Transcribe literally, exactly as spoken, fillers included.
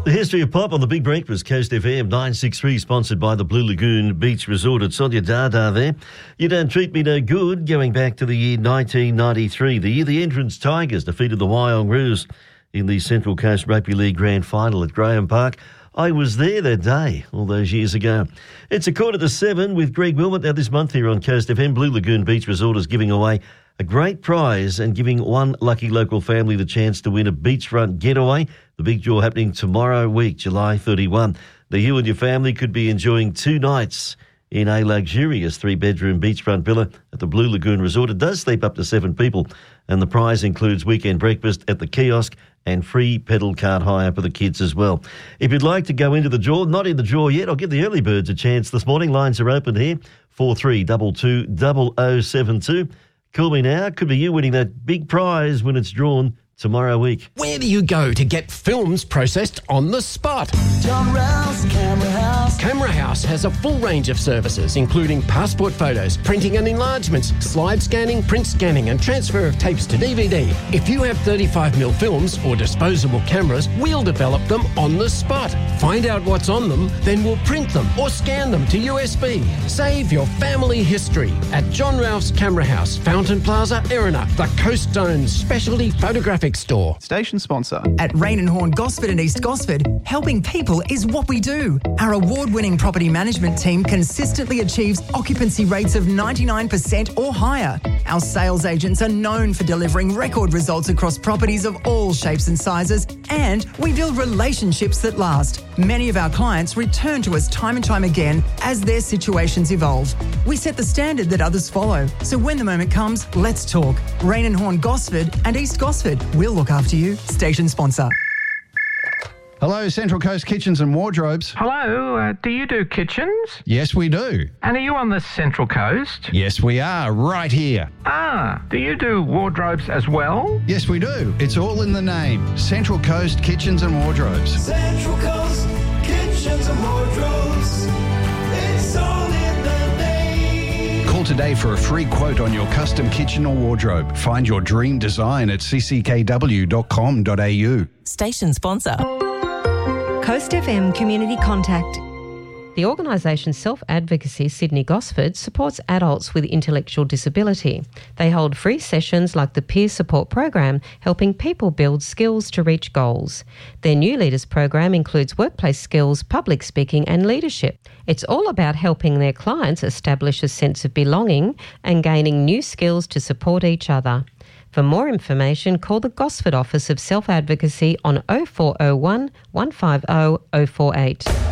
The History of Pop on the Big Breakfast, Coast F M nine sixty-three, sponsored by the Blue Lagoon Beach Resort at Sonia Dada there. You Don't Treat Me No Good, going back to the year nineteen ninety-three, the year the Entrance Tigers defeated the Wyong Roos in the Central Coast Rugby League Grand Final at Graham Park. I was there that day, all those years ago. It's a quarter to seven with Greg Wilmot. Now this month here on Coast F M, Blue Lagoon Beach Resort is giving away a great prize and giving one lucky local family the chance to win a beachfront getaway. The big draw happening tomorrow week, July thirty-first. Now you and your family could be enjoying two nights in a luxurious three-bedroom beachfront villa at the Blue Lagoon Resort. It does sleep up to seven people, and the prize includes weekend breakfast at the kiosk and free pedal cart hire for the kids as well. If you'd like to go into the draw, not in the draw yet, I'll give the early birds a chance this morning. Lines are open here, four three two two, zero zero seven two. Call me now. Could be you winning that big prize when it's drawn tomorrow week. Where do you go to get films processed on the spot? John Rouse Camera House. Camera House has a full range of services, including passport photos, printing and enlargements, slide scanning, print scanning and transfer of tapes to D V D. If you have thirty-five millimeter films or disposable cameras, we'll develop them on the spot. Find out what's on them, then we'll print them or scan them to U S B. Save your family history at John Rouse Camera House, Fountain Plaza, Erina, the Coast Zone's specialty photographic store. Station sponsor. At Rain and Horn Gosford and East Gosford, helping people is what we do. Our award-winning property management team consistently achieves occupancy rates of ninety-nine percent or higher. Our sales agents are known for delivering record results across properties of all shapes and sizes, and we build relationships that last. Many of our clients return to us time and time again as their situations evolve. We set the standard that others follow, so when the moment comes, let's talk. Rain and Horn Gosford and East Gosford. We'll look after you. Station sponsor. Hello, Central Coast Kitchens and Wardrobes. Hello, uh, do you do kitchens? Yes, we do. And are you on the Central Coast? Yes, we are, right here. Ah, do you do wardrobes as well? Yes, we do. It's all in the name. Central Coast Kitchens and Wardrobes. Central Coast Kitchens and Wardrobes. It's all in the name. Call today for a free quote on your custom kitchen or wardrobe. Find your dream design at c c k w dot com dot a u. Station sponsor. Coast F M Community Contact. The organisation Self Advocacy Sydney Gosford supports adults with intellectual disability. They hold free sessions like the Peer Support Program, helping people build skills to reach goals. Their New Leaders program includes workplace skills, public speaking and leadership. It's all about helping their clients establish a sense of belonging and gaining new skills to support each other. For more information, call the Gosford office of Self Advocacy on oh four oh one, one five oh, oh four eight.